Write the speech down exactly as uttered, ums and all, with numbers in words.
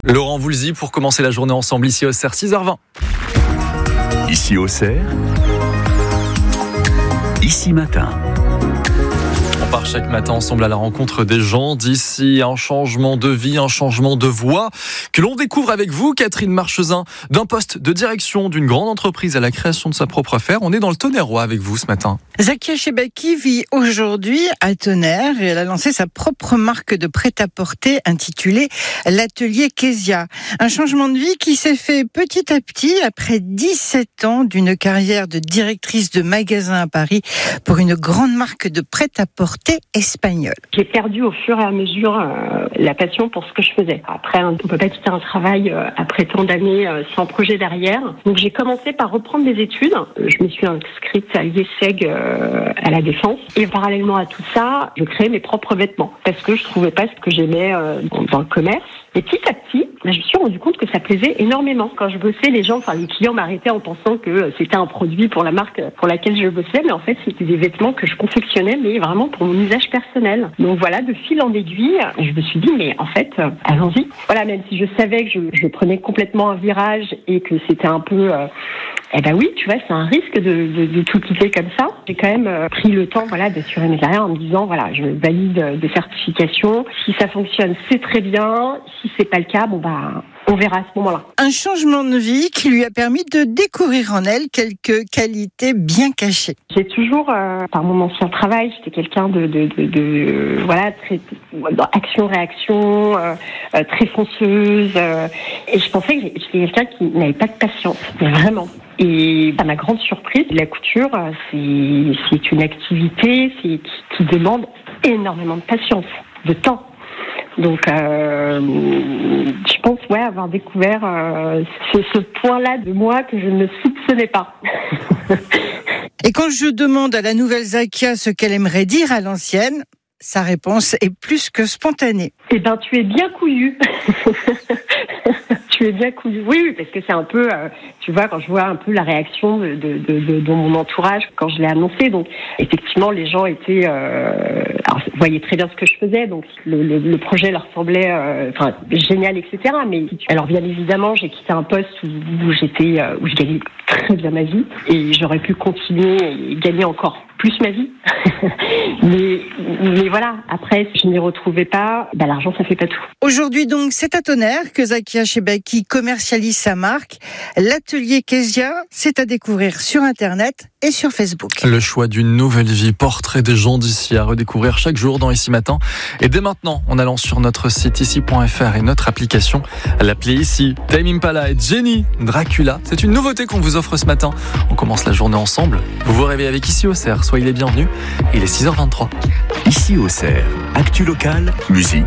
Laurent Voulzy pour commencer la journée ensemble ici au Auxerre, six heures vingt. Ici au Auxerre, ici matin. On part chaque matin ensemble à la rencontre des gens d'ici, un changement de vie, un changement de voie que l'on découvre avec vous, Catherine Marchezin, d'un poste de direction d'une grande entreprise à la création de sa propre affaire. On est dans le Tonnerrois avec vous ce matin. Zakia Chebaki vit aujourd'hui à Tonnerre et elle a lancé sa propre marque de prêt-à-porter intitulée l'Atelier Kezia. Un changement de vie qui s'est fait petit à petit après dix-sept ans d'une carrière de directrice de magasin à Paris pour une grande marque de prêt-à-porter espagnole. J'ai perdu au fur et à mesure euh, la passion pour ce que je faisais. Après, on ne peut pas quitter un travail euh, après tant d'années euh, sans projet derrière. Donc j'ai commencé par reprendre des études. Je me suis inscrite à l'IESEG euh, à la Défense. Et parallèlement à tout ça, je créais mes propres vêtements parce que je trouvais pas ce que j'aimais euh, dans le commerce. Et petit à petit, je me suis rendu compte que ça plaisait énormément. Quand je bossais, les gens, enfin les clients m'arrêtaient en pensant que c'était un produit pour la marque pour laquelle je bossais, mais en fait c'était des vêtements que je confectionnais, mais vraiment pour mon usage personnel. Donc voilà, de fil en aiguille, je me suis dit, mais en fait, euh, allons-y. Voilà, même si je savais que je, je prenais complètement un virage et que c'était un peu... Euh, eh ben oui, tu vois, c'est un risque de, de, de tout quitter comme ça. J'ai quand même euh, pris le temps, voilà, d'assurer mes carrières en me disant, voilà, je valide des certifications. Si ça fonctionne, c'est très bien. Si c'est pas le cas, bon bah, on verra à ce moment-là. Un changement de vie qui lui a permis de découvrir en elle quelques qualités bien cachées. J'ai toujours, euh, par mon ancien travail, j'étais quelqu'un de, de, de, de euh, voilà, très action-réaction, euh, euh, très fonceuse, euh, et je pensais que j'étais quelqu'un qui n'avait pas de patience, mais vraiment. Et à ma grande surprise, la couture, c'est, c'est une activité c'est, qui, qui demande énormément de patience, de temps. Donc, euh, je pense ouais, avoir découvert euh, ce, ce point-là de moi que je ne soupçonnais pas. Et quand je demande à la nouvelle Zakia ce qu'elle aimerait dire à l'ancienne, sa réponse est plus que spontanée. Eh ben, tu es bien couillu. Tu es bien couillu. Oui, oui, parce que c'est un peu, euh, tu vois, quand je vois un peu la réaction de, de, de, de, de mon entourage quand je l'ai annoncé. Donc, effectivement, les gens étaient, euh, alors, voyaient très bien ce que je faisais. Donc, le, le, le projet leur semblait, euh, enfin, génial, et cetera. Mais alors, bien évidemment, j'ai quitté un poste où, où j'étais, euh, où je gagnais très bien ma vie et j'aurais pu continuer et gagner encore plus ma vie. mais, mais voilà, après, si je n'y retrouvais pas, bah, l'argent, ça fait pas tout. Aujourd'hui, donc, c'est à Tonnerre que Zakia Chebaki commercialise sa marque. L'Atelier Kezia, c'est à découvrir sur Internet et sur Facebook. Le choix d'une nouvelle vie, portrait des gens d'ici à redécouvrir chaque jour dans Ici Matin. Et dès maintenant, en allant sur notre site ici point f r et notre application, l'appli Ici, Tame Impala et Jenny Dracula. C'est une nouveauté qu'on vous offre ce matin. On commence la journée ensemble. Vous vous réveillez avec Ici au Auxerre. Soyez les bienvenus. Il est six heures vingt-trois. Ici au Auxerre, actu locale, musique.